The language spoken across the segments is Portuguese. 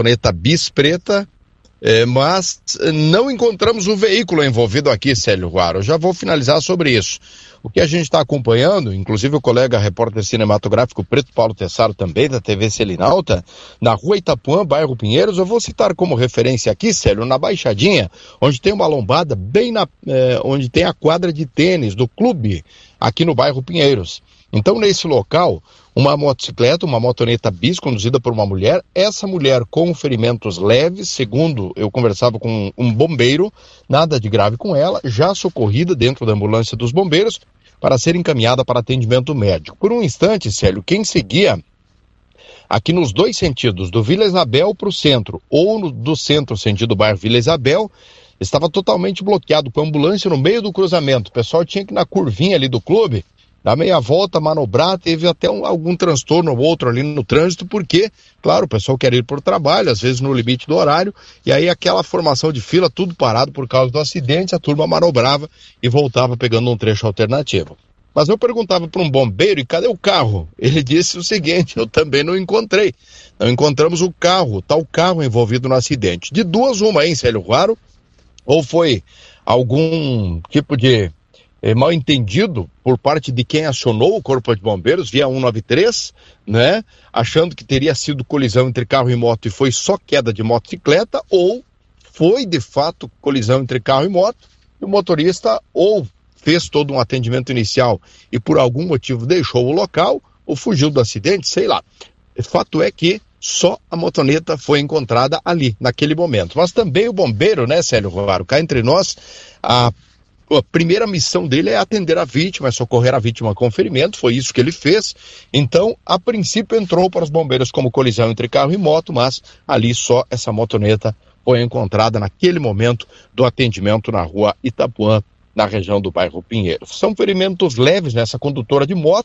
motoneta bis preta, mas não encontramos o veículo envolvido aqui, Célio Ruaro. Eu já vou finalizar sobre isso. O que a gente está acompanhando, inclusive o colega repórter cinematográfico Preto Paulo Tessaro, também da TV Selinalta, na rua Itapuã, bairro Pinheiros, eu vou citar como referência aqui, Célio, na Baixadinha, onde tem uma lombada, bem onde tem a quadra de tênis do clube, aqui no bairro Pinheiros. Então, nesse local, uma motocicleta, uma motoneta bis, conduzida por uma mulher, essa mulher com ferimentos leves, segundo eu conversava com um bombeiro, nada de grave com ela, já socorrida dentro da ambulância dos bombeiros, para ser encaminhada para atendimento médico. Por um instante, Célio, quem seguia aqui nos dois sentidos, do Vila Isabel para o centro, ou do centro, sentido bairro Vila Isabel, estava totalmente bloqueado, com a ambulância no meio do cruzamento. O pessoal tinha que ir na curvinha ali do clube, dar meia volta, manobrar, teve até algum transtorno ou outro ali no trânsito, porque, claro, o pessoal quer ir por trabalho, às vezes no limite do horário, e aí aquela formação de fila, tudo parado por causa do acidente, a turma manobrava e voltava pegando um trecho alternativo. Mas eu perguntava para um bombeiro, e cadê o carro? Ele disse o seguinte, eu também não encontrei. Não encontramos o carro, tal carro envolvido no acidente. De duas, uma, hein, Célio Ruaro? Ou foi algum tipo de mal entendido por parte de quem acionou o Corpo de Bombeiros via 193, né? Achando que teria sido colisão entre carro e moto e foi só queda de motocicleta, ou foi de fato colisão entre carro e moto e o motorista ou fez todo um atendimento inicial e por algum motivo deixou o local ou fugiu do acidente, sei lá. O fato é que só a motoneta foi encontrada ali, naquele momento. Mas também o bombeiro, né, Célio Ruaro, cá entre nós, a primeira missão dele é atender a vítima, é socorrer a vítima com ferimento, foi isso que ele fez. Então, a princípio entrou para os bombeiros como colisão entre carro e moto, mas ali só essa motoneta foi encontrada naquele momento do atendimento na rua Itapuã, na região do bairro Pinheiros. São ferimentos leves nessa condutora de moto.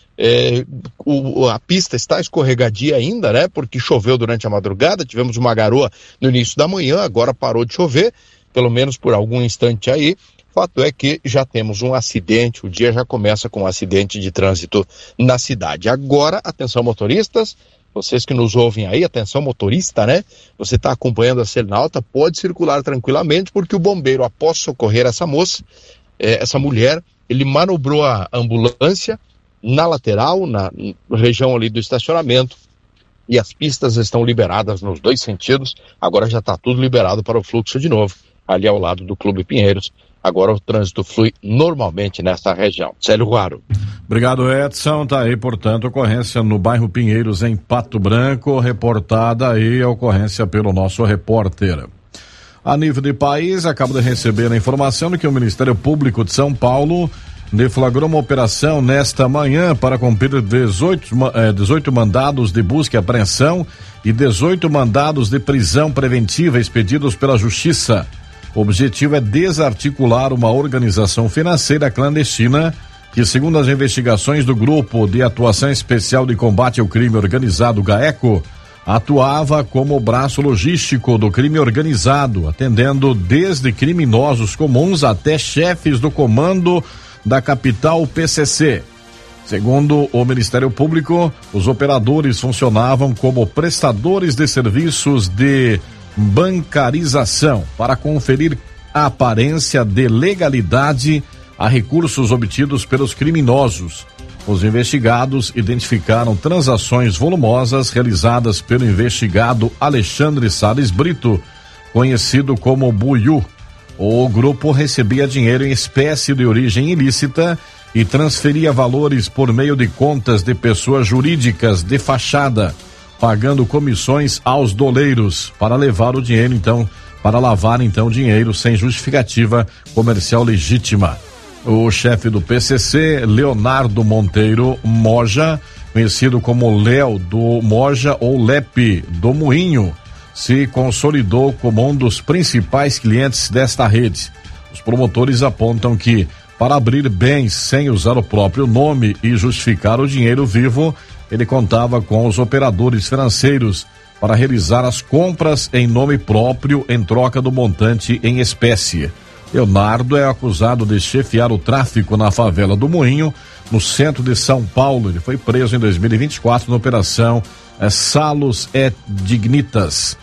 A pista está escorregadia ainda, né? Porque choveu durante a madrugada, tivemos uma garoa no início da manhã, agora parou de chover, pelo menos por algum instante aí. Fato é que já temos um acidente, o dia já começa com um acidente de trânsito na cidade. Agora, atenção motoristas, vocês que nos ouvem aí, atenção motorista, né? Você está acompanhando a Selinalta, pode circular tranquilamente, porque o bombeiro, após socorrer essa moça, essa mulher, ele manobrou a ambulância na lateral, na região ali do estacionamento, e as pistas estão liberadas nos dois sentidos. Agora já está tudo liberado para o fluxo de novo, ali ao lado do Clube Pinheiros. Agora o trânsito flui normalmente nessa região. Célio Ruaro. Obrigado, Edson. Tá aí, portanto, ocorrência no bairro Pinheiros, em Pato Branco, reportada aí a ocorrência pelo nosso repórter. A nível de país, acabo de receber a informação de que o Ministério Público de São Paulo deflagrou uma operação nesta manhã para cumprir 18 mandados de busca e apreensão e 18 mandados de prisão preventiva expedidos pela Justiça. O objetivo é desarticular uma organização financeira clandestina que, segundo as investigações do Grupo de Atuação Especial de Combate ao Crime Organizado, GAECO, atuava como braço logístico do crime organizado, atendendo desde criminosos comuns até chefes do comando da capital PCC. Segundo o Ministério Público, os operadores funcionavam como prestadores de serviços de bancarização para conferir a aparência de legalidade a recursos obtidos pelos criminosos. Os investigados identificaram transações volumosas realizadas pelo investigado Alexandre Salles Brito, conhecido como Buiú. O grupo recebia dinheiro em espécie de origem ilícita e transferia valores por meio de contas de pessoas jurídicas de fachada, pagando comissões aos doleiros para levar o dinheiro, para lavar dinheiro sem justificativa comercial legítima. O chefe do PCC, Leonardo Monteiro Moja, conhecido como Léo do Moja ou Lepe do Moinho, se consolidou como um dos principais clientes desta rede. Os promotores apontam que, para abrir bens sem usar o próprio nome e justificar o dinheiro vivo, ele contava com os operadores financeiros para realizar as compras em nome próprio em troca do montante em espécie. Leonardo é acusado de chefiar o tráfico na favela do Moinho, no centro de São Paulo. Ele foi preso em 2024 na operação Salos et Dignitas.